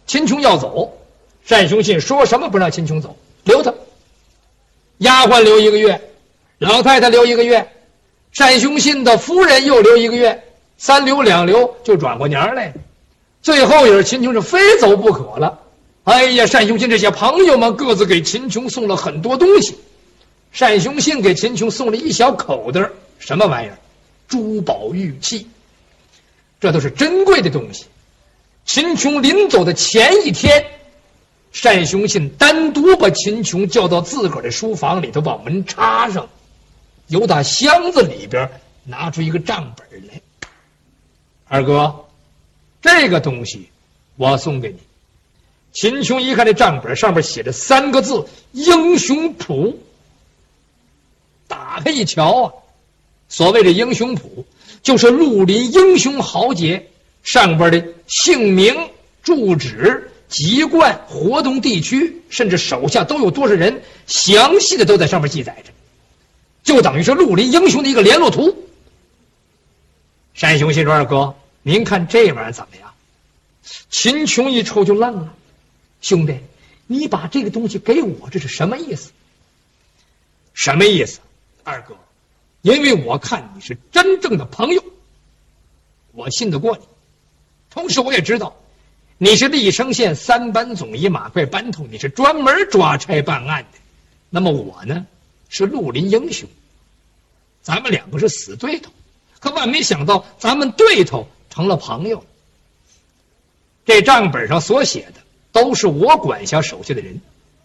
秦琼要走，单雄信说什么不让秦琼走，留他。丫鬟留1个月，老太太留1个月，单雄信的夫人又留1个月，3留2留就转过娘来了。最后也是秦琼是非走不可了。哎呀，单雄信这些朋友们各自给秦琼送了很多东西。单雄信给秦琼送了一小口袋，什么玩意儿？珠宝玉器，这都是珍贵的东西。秦琼临走的前一天，单雄信单独把秦琼叫到自个儿的书房里头，把门插上，由他箱子里边拿出一个账本来。二哥，这个东西我送给你。秦琼一看这账本上面写着3个字英雄谱，打开一瞧啊，所谓的英雄谱就是绿林英雄豪杰上边的姓名、住址、籍贯、活动地区，甚至手下都有多少人，详细的都在上面记载着，就等于是绿林英雄的一个联络图。单雄信说：“二哥，您看这玩意儿怎么样？”秦琼一瞅就愣了：“兄弟，你把这个东西给我，这是什么意思？”“什么意思？二哥，因为我看你是真正的朋友，我信得过你。同时我也知道你是历城县3班总医马快班头，你是专门抓差办案的。那么我呢，是绿林英雄，咱们2个是死对头，可万没想到咱们对头成了朋友。这账本上所写的都是我管辖手下的人，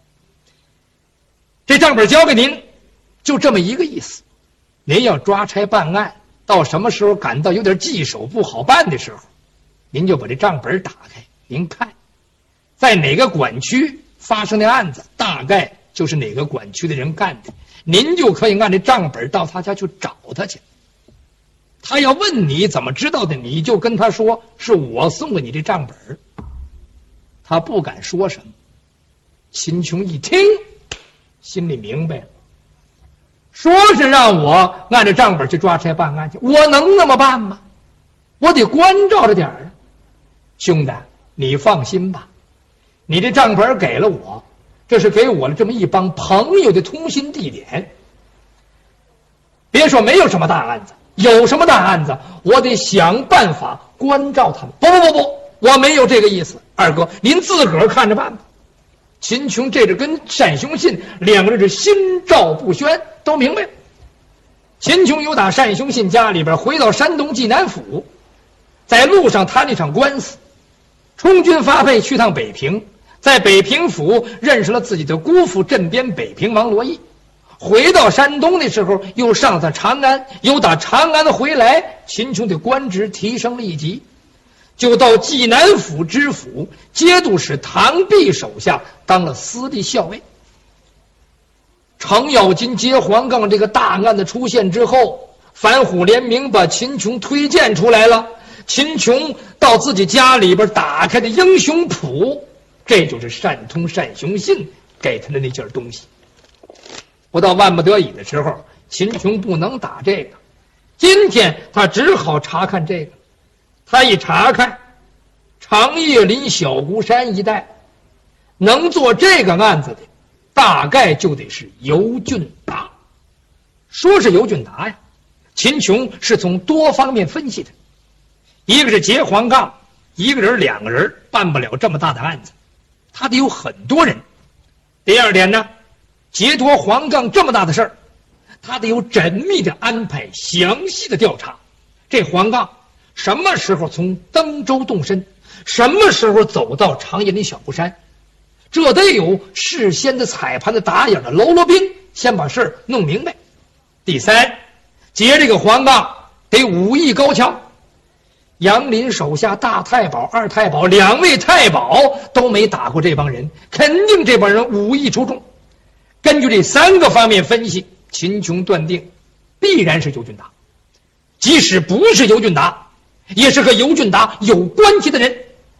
这账本交给您，就这么一个意思。您要抓差办案，到什么时候感到有点棘手不好办的时候，您就把这账本打开，您看在哪个管区发生的案子，大概就是哪个管区的人干的，您就可以按这账本到他家去找他去。他要问你怎么知道的，你就跟他说是我送给你这账本。他不敢说什么。秦琼一听心里明白了，说是让我按着账本去抓差办案去，我能那么办吗？我得关照着点啊。兄弟，你放心吧，你这账本给了我，这是给我了这么一帮朋友的通信地点。别说没有什么大案子，有什么大案子我得想办法关照他们。不，我没有这个意思。二哥您自个儿看着办吧。秦琼这是跟单雄信2个人是心照不宣，都明白。秦琼由打单雄信家里边回到山东济南府，在路上谈了一场官司，充军发配去趟北平，在北平府认识了自己的姑父镇边北平王罗毅。回到山东的时候又上了长安，又打长安回来，秦琼的官职提升了一级，就到济南府知府节度使唐弼手下当了司隶校尉。程咬金劫黄杠这个大案的出现之后，反虎联名把秦琼推荐出来了。秦琼到自己家里边打开的英雄谱，这就是单雄信给他的那件东西。不到万不得已的时候，秦琼不能打这个，今天他只好查看这个。他一查看，长叶林小孤山一带能做这个案子的，大概就得是尤俊达。说是尤俊达呀，秦琼是从多方面分析的。一个是劫黄杠，一个人2个人办不了这么大的案子，他得有很多人。第二点呢，劫夺黄杠这么大的事儿，他得有缜密的安排，详细的调查。这黄杠什么时候从登州动身，什么时候走到长叶林小孤山，这得有事先的彩盘的打眼的喽啰兵，先把事儿弄明白。第三，劫这个黄杠得武艺高强，杨林手下大太保、二太保2位太保都没打过这帮人，肯定这帮人武艺出众。根据这3个方面分析，秦琼断定必然是尤俊达，即使不是尤俊达，也是和尤俊达有关系的人。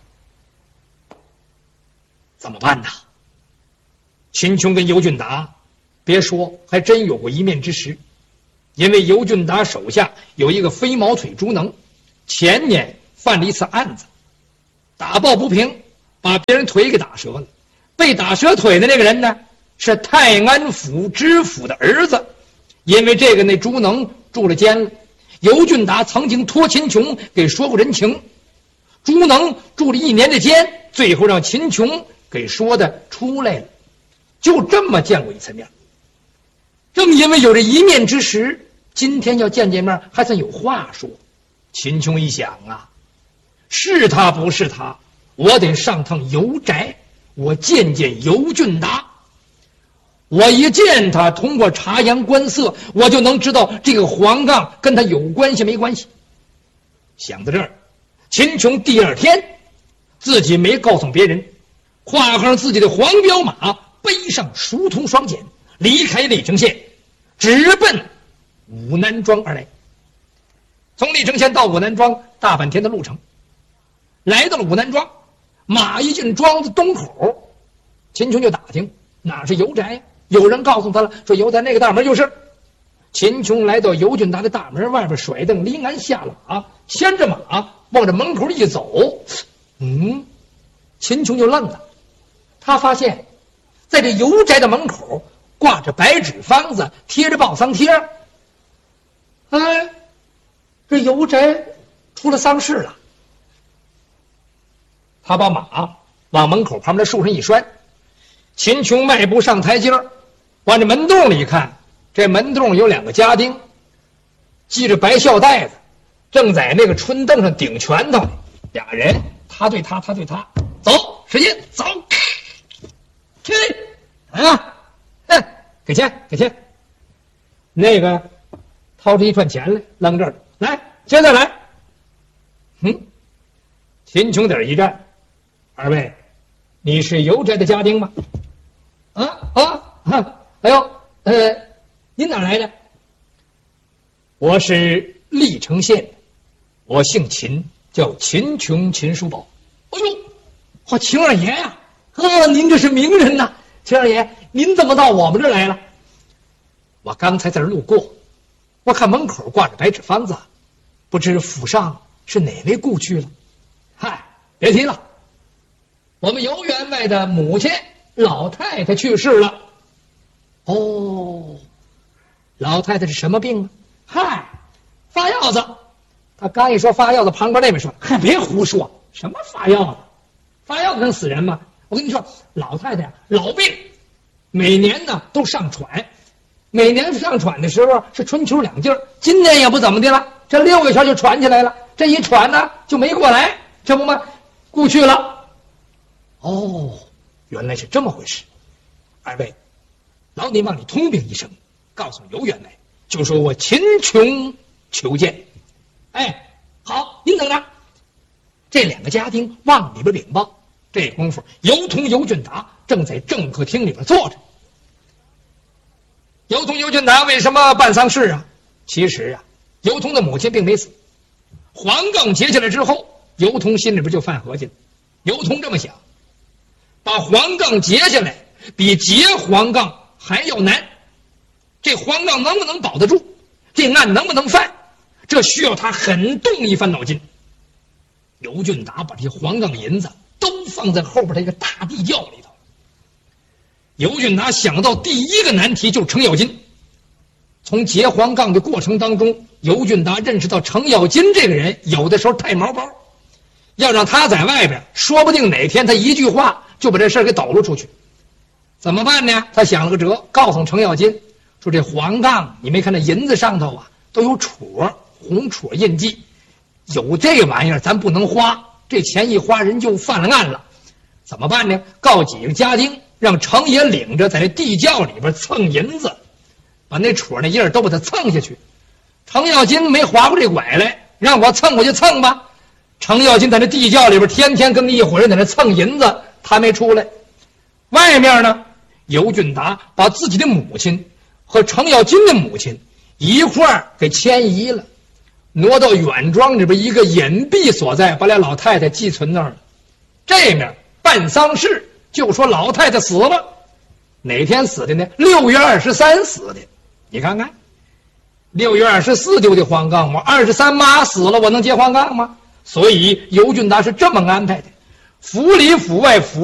怎么办呢？秦琼跟尤俊达别说还真有过一面之实，因为尤俊达手下有一个飞毛腿朱能，前年犯了一次案子，打抱不平， 把别人腿给打折了。被打折腿的那个人呢，是泰安府知府的儿子。因为这个，那朱能住了监了。尤俊达曾经托秦琼给说过人情，朱能住了1年的监，最后让秦琼给说的出来了，就这么见过一次面。正因为有这一面之时，今天要见面还算有话说。秦琼一想啊，是他不是他，我得上趟尤宅，我见见尤俊达。我一见他，通过察言观色，我就能知道这个黄杠跟他有关系没关系。想到这儿，秦琼第2天自己没告诉别人，跨上自己的黄骠马，背上熟铜双锏，离开历城县，直奔武南庄而来。从历城县到武南庄大半天的路程，来到了武南庄，马一进庄子东口，秦琼就打听哪是尤宅呀。有人告诉他了，说尤宅那个大门就是。秦琼来到尤俊达的大门外边，甩蹬离鞍下了马，牵着马往这门口一走。秦琼就愣了，他发现在这尤宅的门口挂着白纸方子，贴着报丧贴。哎，这尤宅出了丧事了。他把马往门口旁边的树上一拴，秦琼迈步上台阶，往这门洞里一看，这门洞有2个家丁，系着白孝带子，正在那个春凳上顶拳头。俩人，他对他，他对他，走，使劲走，去啊！给钱，给钱。那个掏出一串钱来，扔这儿，来，现在来。秦琼点一站，二位，你是尤宅的家丁吗？哎呦，您哪来的？我是历城县，我姓秦，叫秦琼，秦叔宝。哎呦，秦二爷呀！您这是名人呐！秦二爷，您怎么到我们这儿来了？我刚才在这儿路过，我看门口挂着白纸方子，不知府上是哪位故去了？嗨，别提了，我们尤员外的母亲老太太去世了。老太太是什么病啊？嗨，发药子。他刚一说发药子，旁边那边说：“嗨，别胡说，什么发药子？发药子能死人吗？我跟你说，老太太呀，老病，每年呢都上喘，每年上喘的时候是春秋2劲儿，今年也不怎么的了，这6月前就喘起来了，这一喘呢就没过来，这不嘛，故去了。”原来是这么回事。二位，劳您往里通禀一声，告诉尤员外，就说我秦琼求见。好，您等着。这2个家丁往里边禀报。这功夫，尤通、尤俊达正在正客厅里边坐着。尤通、尤俊达为什么办丧事啊？其实啊，尤通的母亲并没死。黄杠结下来之后，尤通心里边就犯合计了。尤通这么想，把黄杠结下来比结黄杠还要难。这黄杠能不能保得住，这案能不能犯，这需要他很动一番脑筋。尤俊达把这些黄杠银子都放在后边的一个大地窖里头。尤俊达想到第一个难题就是程咬金。从结黄杠的过程当中，尤俊达认识到程咬金这个人有的时候太毛包，要让他在外边，说不定哪天他一句话就把这事儿给抖露出去。怎么办呢？他想了个辙，告诉程咬金说：“这黄杠，你没看那银子上头啊，都有戳，红戳印记，有这玩意儿咱不能花，这钱一花人就犯了案了。怎么办呢？告几个家丁，让程爷领着在这地窖里边蹭银子，把那戳那印儿都把它蹭下去。程咬金没划过这拐来，让我蹭我就蹭吧。程咬金在这地窖里边天天跟一伙人在那蹭银子，他没出来。外面呢，尤俊达把自己的母亲和程咬金的母亲一块儿给迁移了，挪到远庄里边一个隐蔽所在，把俩老太太寄存那儿了。这面办丧事，就说老太太死了，哪天死的呢？6月23死的。你看看，6月24丢的黄杠，我23妈死了，我能结黄杠吗？所以尤俊达是这么安排的， 府里府外府